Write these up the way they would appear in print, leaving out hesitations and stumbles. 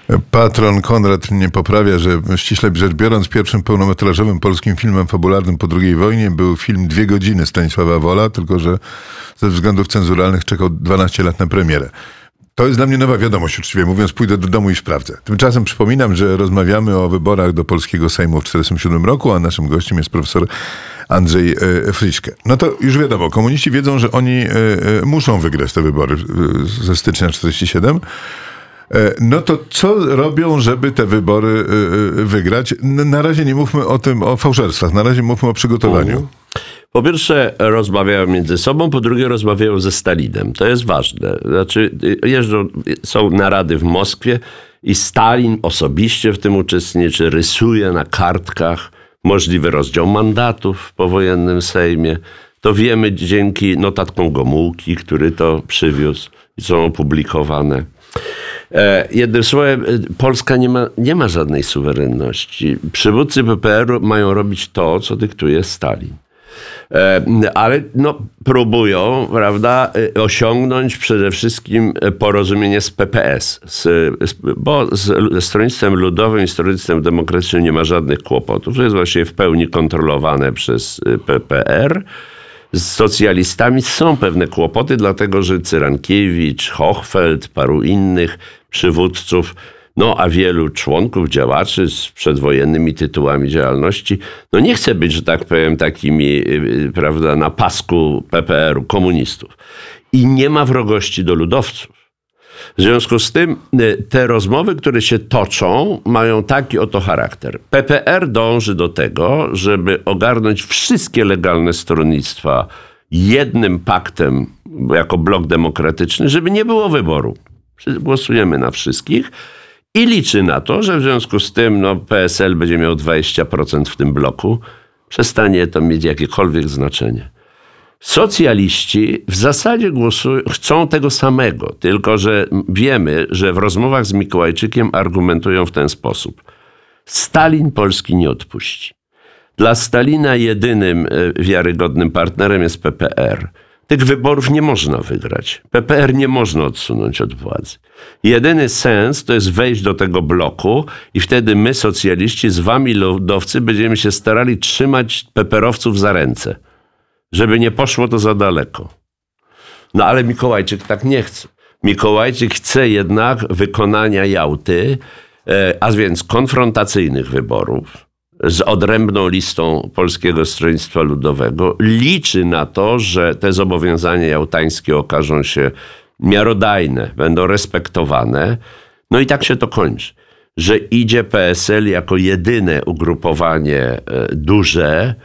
Patron Konrad mnie poprawia, że ściśle rzecz biorąc pierwszym pełnometrażowym polskim filmem fabularnym po II wojnie był film 2 godziny Stanisława Wola, tylko że ze względów cenzuralnych czekał 12 lat na premierę. To jest dla mnie nowa wiadomość, uczciwie mówiąc, pójdę do domu i sprawdzę. Tymczasem przypominam, że rozmawiamy o wyborach do polskiego Sejmu w 1947 roku, a naszym gościem jest profesor Andrzej Friczke. No to już wiadomo, komuniści wiedzą, że oni muszą wygrać te wybory ze stycznia 1947. No to co robią, żeby te wybory wygrać? Na razie nie mówmy o fałszerstwach, na razie mówmy o przygotowaniu. Po pierwsze rozmawiają między sobą, po drugie rozmawiają ze Stalinem. To jest ważne. Znaczy są narady w Moskwie i Stalin osobiście w tym uczestniczy, rysuje na kartkach możliwy rozdział mandatów w powojennym Sejmie. To wiemy dzięki notatkom Gomułki, który to przywiózł i są opublikowane. Jednym słowem, Polska nie ma żadnej suwerenności. Przywódcy PPR-u mają robić to, co dyktuje Stalin. Ale próbują, prawda, osiągnąć przede wszystkim porozumienie z PPS, bo z Stronnictwem Ludowym i Stronnictwem Demokratycznym nie ma żadnych kłopotów. To jest właściwie w pełni kontrolowane przez PPR. Z socjalistami są pewne kłopoty, dlatego że Cyrankiewicz, Hochfeld, paru innych przywódców, a wielu członków, działaczy z przedwojennymi tytułami działalności, nie chce być, że tak powiem, takimi, prawda, na pasku PPR-u, komunistów. I nie ma wrogości do ludowców. W związku z tym te rozmowy, które się toczą, mają taki oto charakter. PPR dąży do tego, żeby ogarnąć wszystkie legalne stronnictwa jednym paktem jako blok demokratyczny, żeby nie było wyboru. Głosujemy na wszystkich i liczy na to, że w związku z tym PSL będzie miał 20% w tym bloku. Przestanie to mieć jakiekolwiek znaczenie. Socjaliści w zasadzie chcą tego samego, tylko że wiemy, że w rozmowach z Mikołajczykiem argumentują w ten sposób. Stalin Polski nie odpuści. Dla Stalina jedynym wiarygodnym partnerem jest PPR. Tych wyborów nie można wygrać. PPR nie można odsunąć od władzy. Jedyny sens to jest wejść do tego bloku i wtedy my, socjaliści, z wami ludowcy, będziemy się starali trzymać PPR-owców za ręce, żeby nie poszło to za daleko. Ale Mikołajczyk tak nie chce. Mikołajczyk chce jednak wykonania Jałty, a więc konfrontacyjnych wyborów z odrębną listą Polskiego Stronnictwa Ludowego. Liczy na to, że te zobowiązania jałtańskie okażą się miarodajne, będą respektowane. I tak się to kończy. Że idzie PSL jako jedyne ugrupowanie duże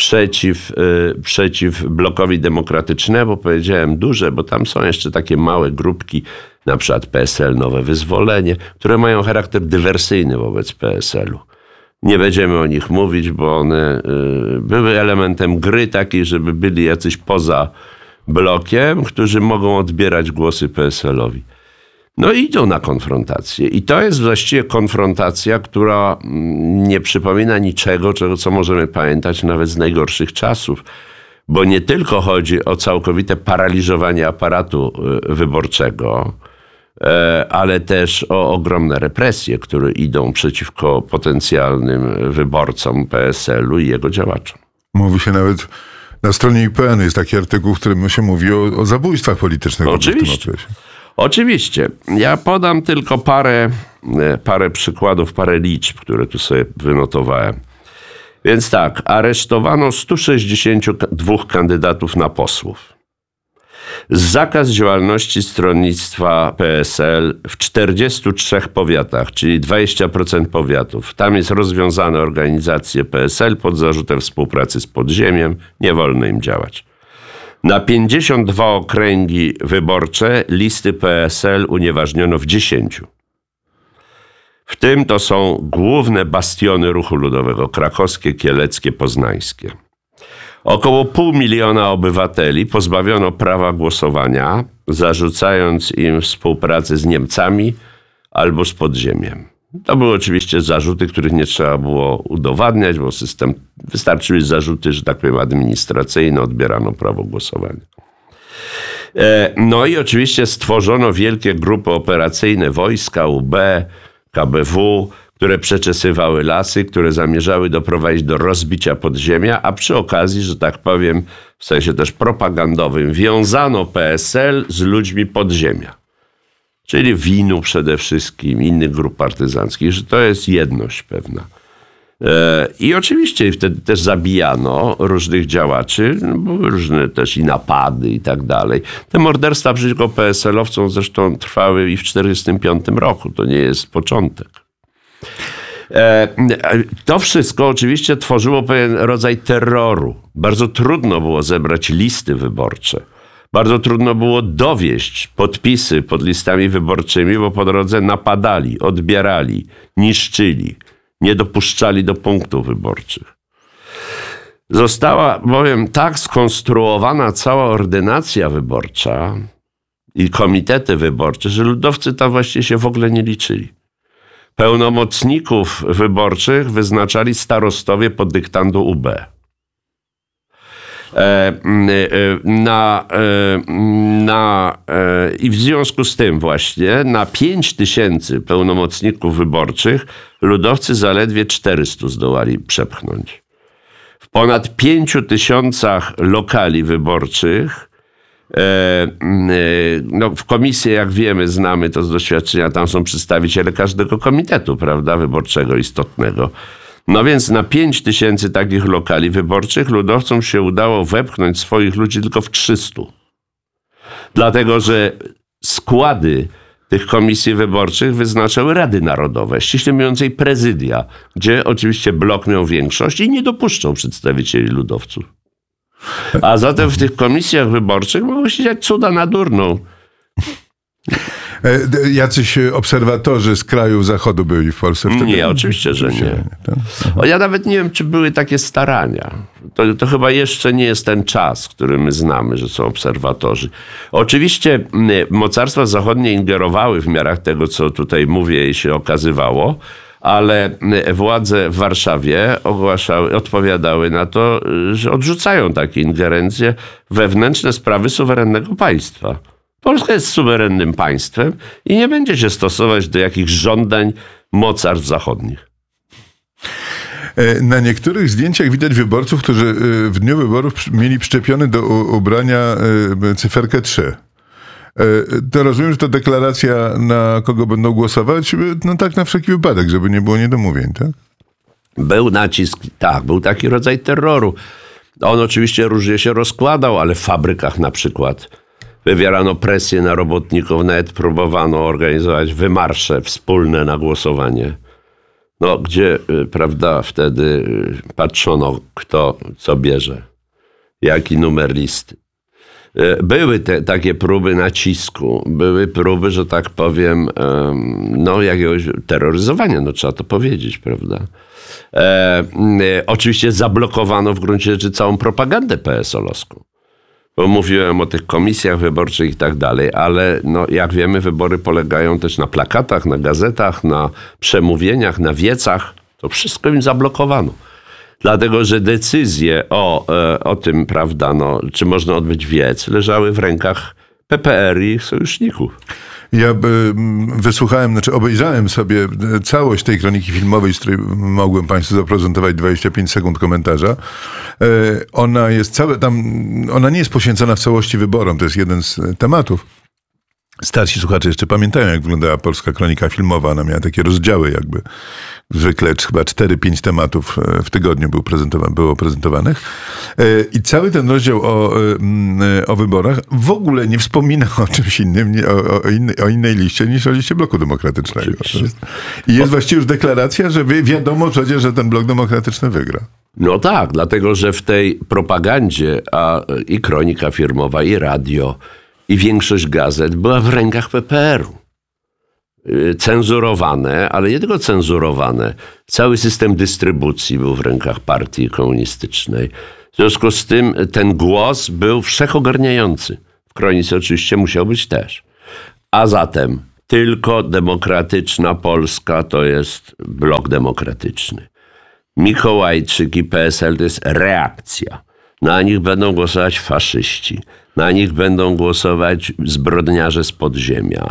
przeciw blokowi demokratycznemu, bo powiedziałem duże, bo tam są jeszcze takie małe grupki, na przykład PSL Nowe Wyzwolenie, które mają charakter dywersyjny wobec PSL-u. Nie będziemy o nich mówić, bo one były elementem gry takiej, żeby byli jacyś poza blokiem, którzy mogą odbierać głosy PSL-owi. Idą na konfrontację. I to jest właściwie konfrontacja, która nie przypomina niczego, co możemy pamiętać nawet z najgorszych czasów. Bo nie tylko chodzi o całkowite paraliżowanie aparatu wyborczego, ale też o ogromne represje, które idą przeciwko potencjalnym wyborcom PSL-u i jego działaczom. Mówi się nawet, na stronie IPN jest taki artykuł, w którym się mówi o zabójstwach politycznych. Oczywiście. Oczywiście. Ja podam tylko parę przykładów, parę liczb, które tu sobie wynotowałem. Więc tak, aresztowano 162 kandydatów na posłów. Zakaz działalności stronnictwa PSL w 43 powiatach, czyli 20% powiatów. Tam jest rozwiązane organizacje PSL pod zarzutem współpracy z podziemiem. Nie wolno im działać. Na 52 okręgi wyborcze listy PSL unieważniono w 10. W tym to są główne bastiony ruchu ludowego: krakowskie, kieleckie, poznańskie. Około 500 000 obywateli pozbawiono prawa głosowania, zarzucając im współpracę z Niemcami albo z podziemiem. To były oczywiście zarzuty, których nie trzeba było udowadniać, bo wystarczyły zarzuty, że tak powiem, administracyjne, odbierano prawo głosowania. I oczywiście stworzono wielkie grupy operacyjne, wojska, UB, KBW, które przeczesywały lasy, które zamierzały doprowadzić do rozbicia podziemia, a przy okazji, że tak powiem, w sensie też propagandowym, wiązano PSL z ludźmi podziemia. Czyli WIN-u przede wszystkim, innych grup partyzanckich, że to jest jedność pewna. I oczywiście wtedy też zabijano różnych działaczy, były różne też i napady i tak dalej. Te morderstwa przeciwko PSL-owcom zresztą trwały i w 1945 roku, to nie jest początek. To wszystko oczywiście tworzyło pewien rodzaj terroru. Bardzo trudno było zebrać listy wyborcze. Bardzo trudno było dowieść podpisy pod listami wyborczymi, bo po drodze napadali, odbierali, niszczyli, nie dopuszczali do punktów wyborczych. Została bowiem tak skonstruowana cała ordynacja wyborcza i komitety wyborcze, że ludowcy tam właściwie się w ogóle nie liczyli. Pełnomocników wyborczych wyznaczali starostowie pod dyktando UB. I w związku z tym właśnie na 5000 pełnomocników wyborczych ludowcy zaledwie 400 zdołali przepchnąć. W ponad 5000 lokali wyborczych, w komisji, jak wiemy, znamy to z doświadczenia, tam są przedstawiciele każdego komitetu, prawda, wyborczego istotnego. No więc na 5000 takich lokali wyborczych ludowcom się udało wepchnąć swoich ludzi tylko w 300. Dlatego, że składy tych komisji wyborczych wyznaczały Rady Narodowe, ściśle mówiąc jej prezydia, gdzie oczywiście blok miał większość i nie dopuszczał przedstawicieli ludowców. A zatem w tych komisjach wyborczych mogły się dziać cuda na durną. Jacyś obserwatorzy z krajów Zachodu byli w Polsce wtedy? Nie, oczywiście, że nie. Ja nawet nie wiem, czy były takie starania. To chyba jeszcze nie jest ten czas, który my znamy, że są obserwatorzy. Oczywiście mocarstwa zachodnie ingerowały w miarach tego, co tutaj mówię i się okazywało, ale władze w Warszawie odpowiadały na to, że odrzucają takie ingerencje w wewnętrzne sprawy suwerennego państwa. Polska jest suwerennym państwem i nie będzie się stosować do jakichś żądań mocarstw zachodnich. Na niektórych zdjęciach widać wyborców, którzy w dniu wyborów mieli przyczepiony do ubrania cyferkę 3. To rozumiem, że to deklaracja, na kogo będą głosować, no tak na wszelki wypadek, żeby nie było niedomówień, tak? Był nacisk, tak, był taki rodzaj terroru. On oczywiście różnie się rozkładał, ale w fabrykach na przykład wywierano presję na robotników, nawet próbowano organizować wymarsze wspólne na głosowanie. No, gdzie, prawda, wtedy patrzono, kto co bierze, jaki numer listy. Były takie próby nacisku, były próby, że tak powiem, jakiegoś terroryzowania, trzeba to powiedzieć, prawda. Oczywiście zablokowano w gruncie rzeczy całą propagandę PSL-owską. Bo mówiłem o tych komisjach wyborczych i tak dalej, ale jak wiemy, wybory polegają też na plakatach, na gazetach, na przemówieniach, na wiecach. To wszystko im zablokowano. Dlatego, że decyzje o tym, prawda, czy można odbyć wiec, leżały w rękach PPR i ich sojuszników. Ja obejrzałem sobie całość tej kroniki filmowej, z której mogłem Państwu zaprezentować 25 sekund komentarza. Ona nie jest poświęcona w całości wyborom, to jest jeden z tematów. Starsi słuchacze jeszcze pamiętają, jak wyglądała polska kronika filmowa. Ona miała takie rozdziały jakby. Zwykle chyba 4-5 tematów w tygodniu było prezentowanych. I cały ten rozdział o wyborach w ogóle nie wspomina o czymś innym, o innej liście niż o liście Bloku Demokratycznego. I jest właściwie już deklaracja, że wiadomo przecież, że ten Blok Demokratyczny wygra. No tak, dlatego że w tej propagandzie i kronika filmowa, i radio, i większość gazet była w rękach PPR-u. Cenzurowane, ale nie tylko cenzurowane. Cały system dystrybucji był w rękach partii komunistycznej. W związku z tym ten głos był wszechogarniający. W kronice oczywiście musiał być też. A zatem tylko demokratyczna Polska to jest Blok Demokratyczny. Mikołajczyk i PSL to jest reakcja. Na nich będą głosować faszyści. Na nich będą głosować zbrodniarze z podziemia.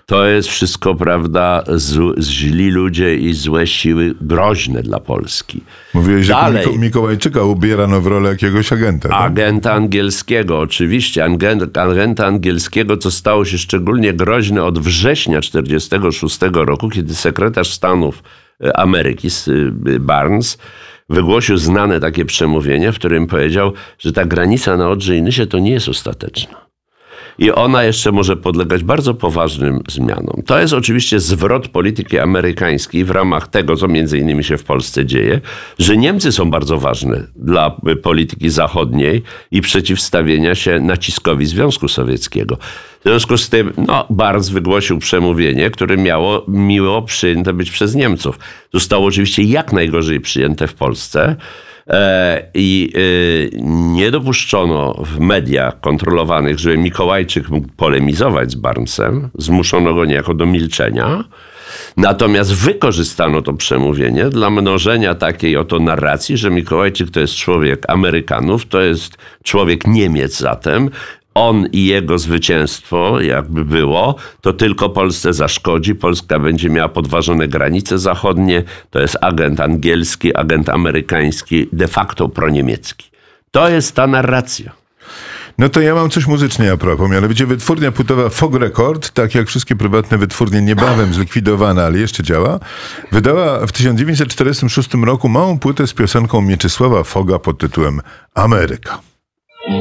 To jest wszystko, prawda, źli ludzie i złe siły groźne dla Polski. Mówiłeś, że Dalej. Mikołajczyka ubierano w rolę jakiegoś agenta. Tak? Agenta angielskiego, oczywiście. Agenta angielskiego, co stało się szczególnie groźne od września 1946 roku, kiedy sekretarz Stanów Ameryki Barnes wygłosił znane takie przemówienie, w którym powiedział, że ta granica na Odrze i Nysie to nie jest ostateczna. I ona jeszcze może podlegać bardzo poważnym zmianom. To jest oczywiście zwrot polityki amerykańskiej w ramach tego, co między innymi się w Polsce dzieje, że Niemcy są bardzo ważne dla polityki zachodniej i przeciwstawienia się naciskowi Związku Sowieckiego. W związku z tym Barnes wygłosił przemówienie, które miało miło przyjęte być przez Niemców. Zostało oczywiście jak najgorzej przyjęte w Polsce. I nie dopuszczono w mediach kontrolowanych, żeby Mikołajczyk mógł polemizować z Barnesem. Zmuszono go niejako do milczenia. Natomiast wykorzystano to przemówienie dla mnożenia takiej oto narracji, że Mikołajczyk to jest człowiek Amerykanów, to jest człowiek Niemiec zatem. On i jego zwycięstwo, jakby było, to tylko Polsce zaszkodzi. Polska będzie miała podważone granice zachodnie. To jest agent angielski, agent amerykański, de facto proniemiecki. To jest ta narracja. No to ja mam coś muzycznie a propos. Mianowicie wytwórnia płytowa Fog Record, tak jak wszystkie prywatne wytwórnie niebawem zlikwidowana, ale jeszcze działa, wydała w 1946 roku małą płytę z piosenką Mieczysława Foga pod tytułem Ameryka.